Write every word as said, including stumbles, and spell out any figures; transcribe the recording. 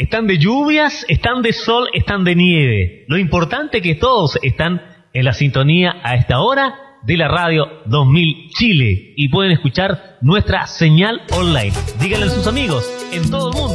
Están de lluvias, están de sol, están de nieve. Lo importante es que todos están en la sintonía a esta hora de la radio dos mil Chile y pueden escuchar nuestra señal online. Díganle a sus amigos en todo el mundo.